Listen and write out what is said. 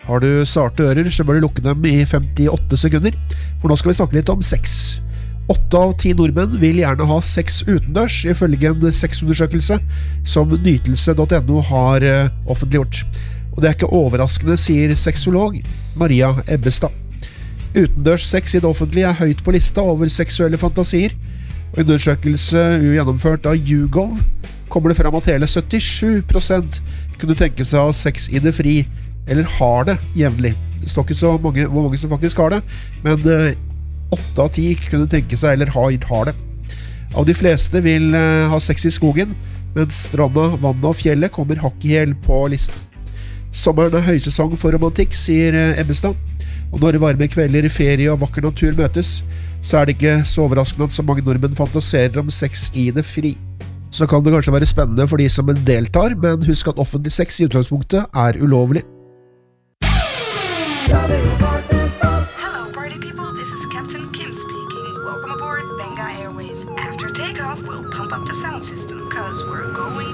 Har du sarte ører, så bør du lukke dem i 58 sekunder, for nå skal vi snakke litt om sex. 8 av 10 nordmenn vil gjerne ha sex utendørs, ifølge en sexundersøkelse som nytelse.no har offentliggjort. Og det er ikke overraskende, sier sexolog Maria Ebbestad. Utendørs sex i det offentlige er høyt på lista over seksuelle fantasier, og i undersøkelse gjennomført av YouGov kommer det frem at hele 77% kunne tenke seg å ha sex i det fri, eller har det jevnlig. Det står ikke så mange, hvor mange som faktisk har det, men 8 av 10 kunne tenke seg eller har det. Av de fleste vil ha sex i skogen, mens stranda, vannet og fjellet kommer hakk i hæl på listen. Sommeren er høysesong for romantikk, sier Ebbestad, og når varme kvelder, ferie og vakker natur møtes, så er det ikke så overraskende at så mange nordmenn fantaserer om sex i det fri. Så kan det kanskje være spennende for de som deltar, men husk at offentlig sex i utgangspunktet er ulovlig. Hello, party people. This is Captain Kim speaking. Welcome aboard Benga Airways. After takeoff, we'll pump up the sound system, cause we're going